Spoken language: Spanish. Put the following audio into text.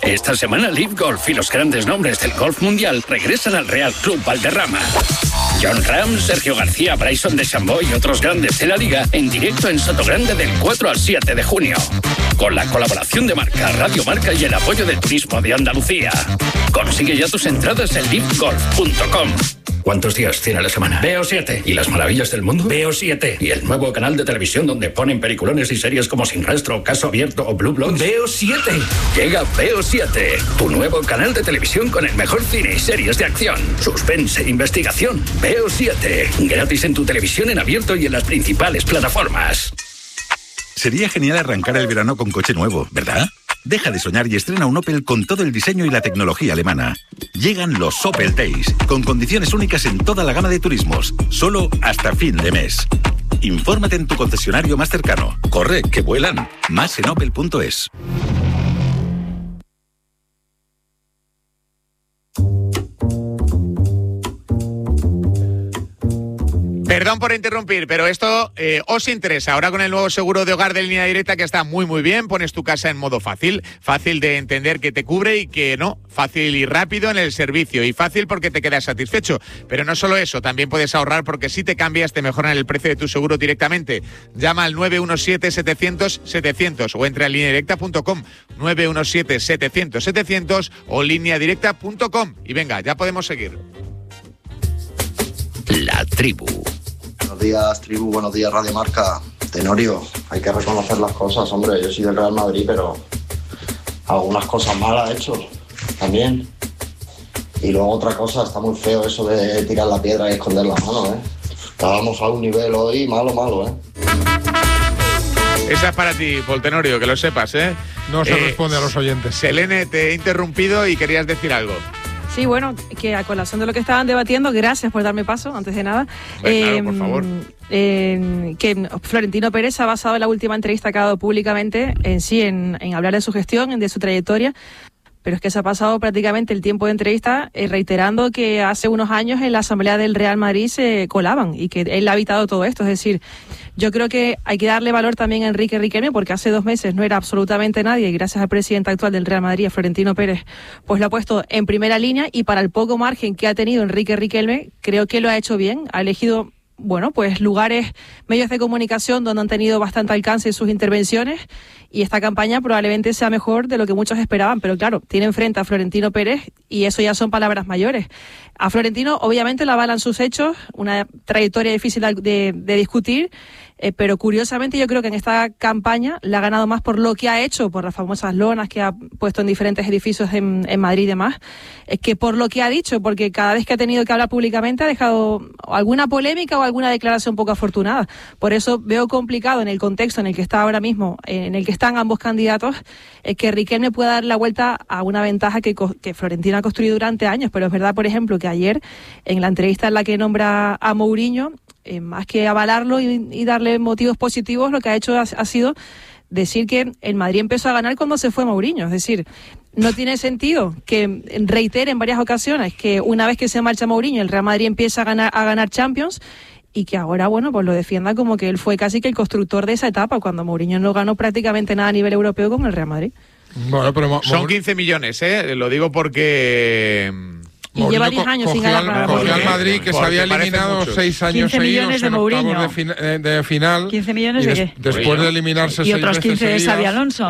Esta semana Live Golf y los grandes nombres del golf mundial regresan al Real Club Valderrama. John Ram, Sergio García, Bryson DeChambeau y otros grandes de la liga en directo en Sotogrande del 4 al 7 de junio. Con la colaboración de Marca, Radio Marca y el apoyo del Turismo de Andalucía. Consigue ya tus entradas en livegolf.com. ¿Cuántos días tiene la semana? Veo 7. ¿Y las maravillas del mundo? Veo 7. ¿Y el nuevo canal de televisión donde ponen peliculones y series como Sin Rastro, Caso Abierto o Blue Bloods? Veo 7. Llega Veo 7, tu nuevo canal de televisión con el mejor cine y series de acción, suspense e investigación. Veo 7. Gratis en tu televisión en abierto y en las principales plataformas. Sería genial arrancar el verano con coche nuevo, ¿verdad? Deja de soñar y estrena un Opel con todo el diseño y la tecnología alemana. Llegan los Opel Days, con condiciones únicas en toda la gama de turismos, solo hasta fin de mes. Infórmate en tu concesionario más cercano. Corre, que vuelan. Más en opel.es. Perdón por interrumpir, pero esto os interesa. Ahora con el nuevo seguro de hogar de Línea Directa, que está muy muy bien, pones tu casa en modo fácil de entender que te cubre y que no, fácil y rápido en el servicio, y fácil porque te quedas satisfecho. Pero no solo eso, también puedes ahorrar porque si te cambias te mejoran el precio de tu seguro directamente. Llama al 917-700-700 o entra a lineadirecta.com, 917-700-700 o lineadirecta.com. Y venga, ya podemos seguir. La Tribu. Buenos días, Tribu, buenos días, Radio Marca. Tenorio, hay que reconocer las cosas, hombre. Yo soy del Real Madrid, pero algunas cosas malas ha hecho también. Y luego otra cosa, está muy feo eso de tirar la piedra y esconder la mano, ¿eh? Estábamos a un nivel hoy malo, ¿eh? Esa es para ti, Paul Tenorio, que lo sepas, ¿eh? No se responde a los oyentes. Selene, te he interrumpido y querías decir algo. Sí, bueno, que a colación de lo que estaban debatiendo, gracias por darme paso, antes de nada. Claro, por favor. Que Florentino Pérez ha basado en la última entrevista que ha dado públicamente en hablar de su gestión, de su trayectoria, pero es que se ha pasado prácticamente el tiempo de entrevista reiterando que hace unos años en la Asamblea del Real Madrid se colaban y que él ha evitado todo esto. Es decir, yo creo que hay que darle valor también a Enrique Riquelme, porque hace 2 meses no era absolutamente nadie y gracias al presidente actual del Real Madrid, Florentino Pérez, pues lo ha puesto en primera línea, y para el poco margen que ha tenido Enrique Riquelme, creo que lo ha hecho bien. Ha elegido, bueno, pues lugares, medios de comunicación donde han tenido bastante alcance en sus intervenciones, y esta campaña probablemente sea mejor de lo que muchos esperaban, pero claro, tiene enfrente a Florentino Pérez y eso ya son palabras mayores. A Florentino obviamente lo avalan sus hechos, una trayectoria difícil de discutir, pero curiosamente yo creo que en esta campaña la ha ganado más por lo que ha hecho, por las famosas lonas que ha puesto en diferentes edificios en Madrid y demás, que por lo que ha dicho, porque cada vez que ha tenido que hablar públicamente ha dejado alguna polémica o alguna declaración poco afortunada. Por eso veo complicado, en el contexto en el que está ahora mismo, en el que están ambos candidatos, que Riquelme pueda dar la vuelta a una ventaja que Florentino ha construido durante años. Pero es verdad, por ejemplo, que ayer, en la entrevista en la que nombra a Mourinho, más que avalarlo y darle motivos positivos, lo que ha hecho ha sido decir que el Madrid empezó a ganar cuando se fue Mourinho. Es decir, no tiene sentido que reitere en varias ocasiones que una vez que se marcha Mourinho el Real Madrid empieza a ganar Champions, y que ahora, bueno, pues lo defienda como que él fue casi que el constructor de esa etapa, cuando Mourinho no ganó prácticamente nada a nivel europeo con el Real Madrid. Bueno, pero son 15 millones, lo digo porque... Y lleva 10 años sin ganar nada. Cogió al Madrid, que se había eliminado 6 años 15 millones seguidos de Mourinho. de final. ¿15 millones de qué? Después de eliminarse 6 veces y otros 15 de seguidas. Xabi Alonso.